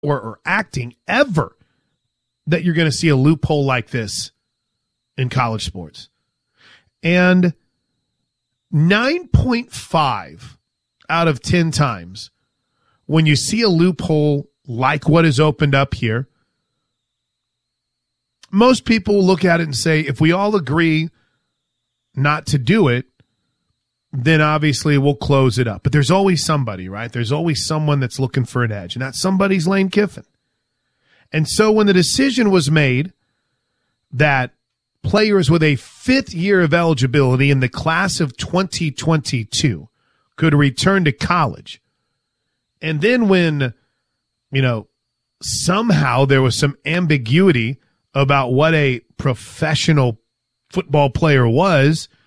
or acting ever that you're going to see a loophole like this in college sports. And 9.5 out of 10 times when you see a loophole like what is opened up here, most people look at it and say, if we all agree not to do it, then obviously we'll close it up. But there's always somebody, right? There's always someone that's looking for an edge, and that somebody's Lane Kiffin. And so when the decision was made that players with a fifth year of eligibility in the class of 2022 could return to college, and then when, somehow there was some ambiguity about what a professional football player was,